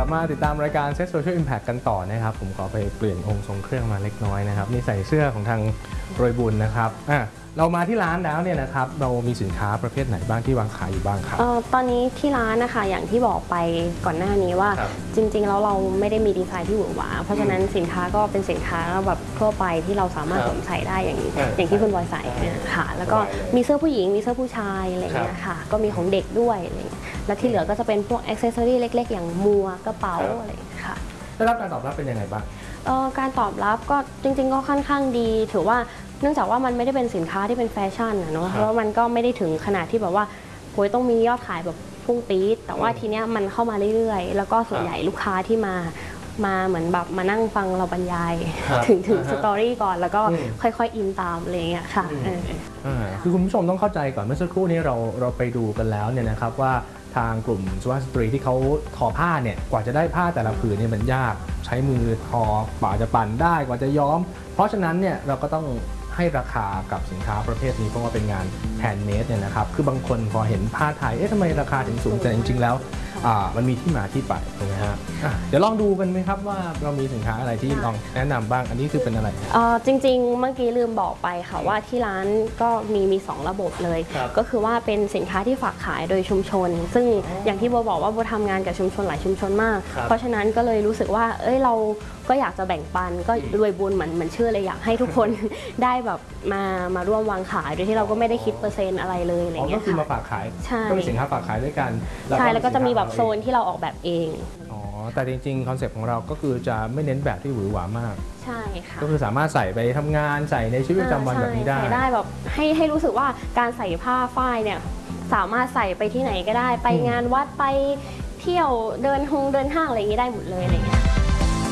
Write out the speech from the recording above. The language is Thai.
มาติดตามรายการ Set Social Impact กันต่อนะครับผมขอไปเปลี่ยนองค์ทรงเครื่องมาเล็กน้อยนะครับนี่ใส่เสื้อของทางโรยบุญนะครับเรามาที่ร้านแล้วเนี่ยนะครับเรามีสินค้าประเภทไหนบ้างที่วางขายอยู่บ้างครับตอนนี้ที่ร้านนะคะอย่างที่บอกไปก่อนหน้านี้ว่าจริงๆแล้วเราไม่ได้มีดีไซน์ที่หวือหวาเพราะฉะนั้นสินค้าก็เป็นสินค้าแบบทั่วไปที่เราสามารถสวมใส่ได้อย่างที่คุณบอยใส่ค่ะแล้วก็มีเสื้อผู้หญิงมีเสื้อผู้ชายอะไรอย่างเงี้ยค่ะก็มีของเด็กด้วยอะไรอย่างเงี้ยและที่เหลือก็จะเป็นพวกอ็อกเซสซอรี่เล็กๆอย่างมัวกระเป๋าอะไรอย่างเงี้ยค่ะได้รับการตอบรับเป็นยังไงบ้างการตอบรับก็จริงๆก็ค่อนข้างดีถือว่าเนื่องจากว่ามันไม่ได้เป็นสินค้าที่เป็นแฟชั่นเนาะแล้วมันก็ไม่ได้ถึงขนาดที่แบบว่าโหยต้องมียอดขายแบบพุ่งปี๊ดแต่ว่าทีเนี้ยมันเข้ามาเรื่อยๆแล้วก็ส่วนใหญ่ลูกค้าที่มาเหมือนแบบมานั่งฟังเราบรรยายถึงสตอรี่ก่อนแล้วก็ค่อยๆอินตามอะไรอย่างเงี้ยค่ะคือคุณผู้ชมต้องเข้าใจก่อนเมื่อสักครู่นี้เราไปดูกันแล้วเนี่ยนะครับว่าทางกลุ่มสุภาพสตรีที่เขาทอผ้าเนี่ยกว่าจะได้ผ้าแต่ละผืนเนี่ยมันยากใช้มือทอกว่าจะปั่นได้กว่าจะย้อมเพราะฉะนั้นเนี่ยเราก็ต้องให้ราคากับสินค้าประเภทนี้เพราะว่าเป็นงานแฮนด์เมดเนี่ยนะครับคือบางคนพอเห็นผ้าไทยทำไมราคาถึงสูงแต่จริงๆแล้วมันมีที่มาที่ไปถูกไหมฮะเดี๋ยวลองดูกันไหมครับว่าเรามีสินค้าอะไรที่ลองแนะนำบ้างอันนี้คือเป็นอะไรจริงๆเมื่อกี้ลืมบอกไปค่ะว่าที่ร้านก็มี2ระบบเลยก็คือว่าเป็นสินค้าที่ฝากขายโดยชุมชนซึ่งอย่างที่โบบอกว่าโบทำงานกับชุมชนหลายชุมชนมากเพราะฉะนั้นก็เลยรู้สึกว่าเราก็อยากจะแบ่งปันก็รวยบุญเหมือนชื่อเลยอยากให้ทุกคนได้แบบมาร่วมวางขายโดยที่เราก็ไม่ได้คิดเปอร์เซ็นต์อะไรเลยอะไรเงี้ยค่ะก็คือมาฝากขายก็มีสินค้าฝากขายด้วยกันใช่แล้วก็จะมีแบบโซนที่เราออกแบบเองแต่จริงๆคอนเซ็ปต์ของเราก็คือจะไม่เน้นแบบที่หวือหวามากใช่ค่ะก็คือสามารถใส่ไปทำงานใส่ในชีวิตประจำวันแบบนี้ได้ใส่ได้แบบให้รู้สึกว่าการใส่ผ้าฝ้ายเนี่ยสามารถใส่ไปที่ไหนก็ได้ไปงานวัดไปเที่ยวเดินห้างอะไรอย่างนี้ได้หมดเลยอะไรเงี้ย